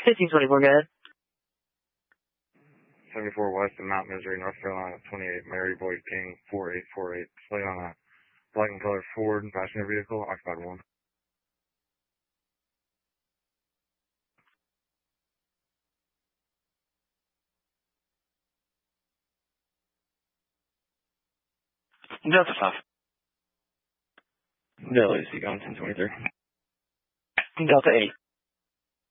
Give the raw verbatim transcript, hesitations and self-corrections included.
fifteen twenty-four, go ahead. seventy-four West in Mount Misery, North Carolina, twenty-eight Mary Boyd King, four eight four eight. Slate on a black and colored Ford passenger vehicle, occupied one. Delta five. Delta C, going ten twenty-three. Delta eight.